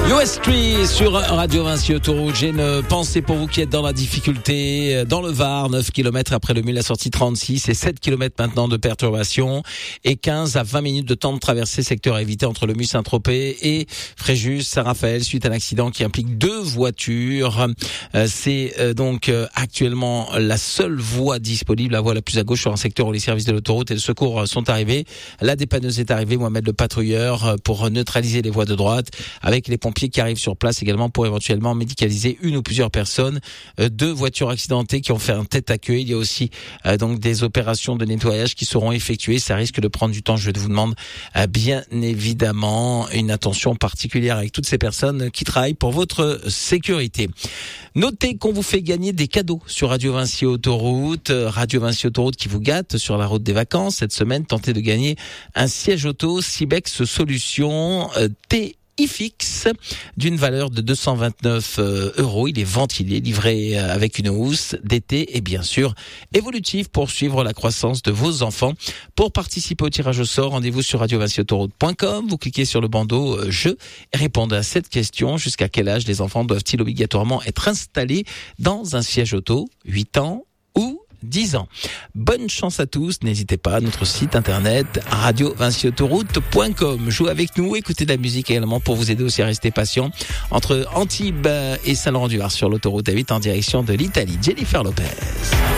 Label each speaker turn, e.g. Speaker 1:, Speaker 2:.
Speaker 1: US3 sur Radio Vinci Autoroute. J'ai une pensée pour vous qui êtes dans la difficulté. Dans le Var, 9 km après le mur, la sortie 36 et 7 km maintenant de perturbation et 15 à 20 minutes de temps de traversée, secteur à éviter entre le Mur Saint-Tropez et Fréjus, Saint-Raphaël, suite à un accident qui implique 2 voitures. C'est donc actuellement la seule voie disponible, la voie la plus à gauche sur un secteur où les services de l'autoroute et de secours sont arrivés. La dépanneuse est arrivée, Mohamed le patrouilleur, pour neutraliser les voies de droite, avec les pompiers qui arrivent sur place également pour éventuellement médicaliser une ou plusieurs personnes. 2 voitures accidentées qui ont fait un tête à queue. Il y a aussi donc des opérations de nettoyage qui seront effectuées. Ça risque de prendre du temps. Je vous demande bien évidemment une attention particulière avec toutes ces personnes qui travaillent pour votre sécurité. Notez qu'on vous fait gagner des cadeaux sur Radio Vinci Autoroute. Radio Vinci Autoroute qui vous gâte sur la route des vacances. Cette semaine, tentez de gagner un siège auto Sibex Solutions TIFX d'une valeur de 229 €. Il est ventilé, livré avec une housse d'été et bien sûr évolutif pour suivre la croissance de vos enfants. Pour participer au tirage au sort, rendez-vous sur radiovinciautoroute.com. Vous cliquez sur le bandeau jeu et répondez à cette question. Jusqu'à quel âge les enfants doivent-ils obligatoirement être installés dans un siège auto? 8 ans ou 10 ans. Bonne chance à tous. N'hésitez pas à notre site internet radiovinciautoroute.com. Jouez avec nous, écoutez de la musique également pour vous aider aussi à rester patient. Entre Antibes et Saint-Laurent-du-Var sur l'autoroute A8 en direction de l'Italie. Jennifer Lopez.